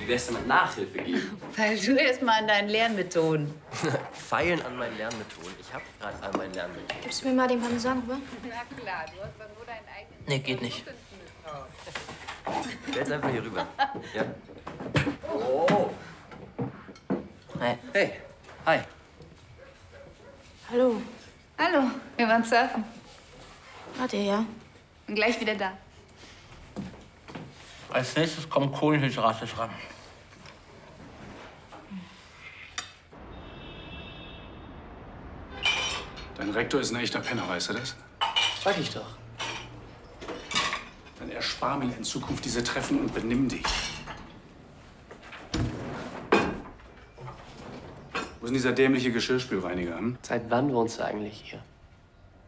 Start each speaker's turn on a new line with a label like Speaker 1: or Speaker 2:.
Speaker 1: Wie wär's denn mit Nachhilfe geben?
Speaker 2: Feil du erst mal an deinen Lernmethoden.
Speaker 1: Feilen an meinen Lernmethoden. Ich hab gerade an meinen Lernmethoden.
Speaker 3: Gibst du mir mal den Parmesan rüber?
Speaker 2: Na klar, du hast doch nur deinen eigenen...
Speaker 1: Nee, geht nicht. Stell's einfach hier rüber. Ja? Oh. Hey. Hey. Hi.
Speaker 3: Hallo.
Speaker 2: Hallo, wir waren surfen.
Speaker 3: Wart ihr ja?
Speaker 2: Und gleich wieder da.
Speaker 4: Als nächstes kommen Kohlenhydrate dran.
Speaker 5: Dein Rektor ist ein echter Penner, weißt du das?
Speaker 1: Sag ich doch.
Speaker 5: Dann erspar mir in Zukunft diese Treffen und benimm dich. Wo ist denn dieser dämliche Geschirrspülreiniger? Hm?
Speaker 1: Seit wann wohnst du eigentlich hier?